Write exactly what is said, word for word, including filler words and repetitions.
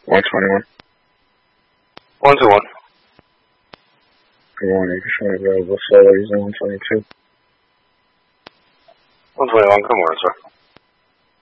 one twenty-one. one two one. Good morning. Showing available facilities in one twenty-two. one twenty-one, good morning, sir.